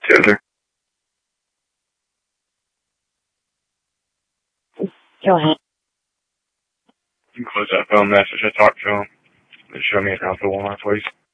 Susan. Go ahead. You can close that phone message. I talked to him. Show me around the line, please.